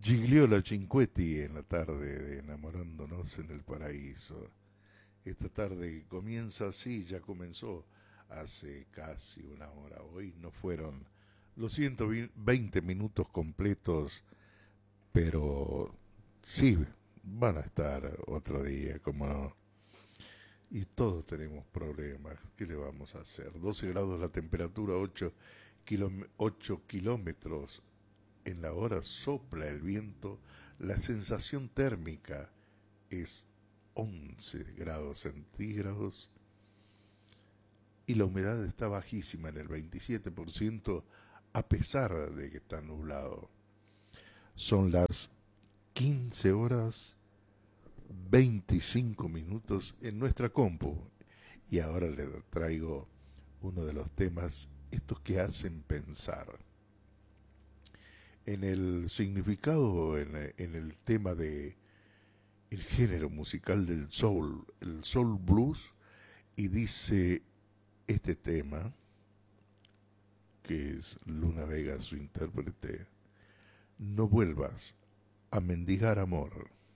Gigliola Cinquetti en la tarde de Enamorándonos en el Paraíso. Esta tarde comienza así, ya comenzó hace casi una hora. Hoy no fueron los 120 minutos completos, pero sí, van a estar otro día, como no. Y todos tenemos problemas, ¿qué le vamos a hacer? 12 grados la temperatura, 8 kilómetros en la hora sopla el viento, la sensación térmica es 11 grados centígrados y la humedad está bajísima en el 27% a pesar de que está nublado. Son las 15 horas 25 minutos en nuestra compu y ahora le traigo uno de los temas estos que hacen pensar. En el significado, en el tema de el género musical del soul, el soul blues, y dice este tema, que es Luna Vega su intérprete: no vuelvas a mendigar amor.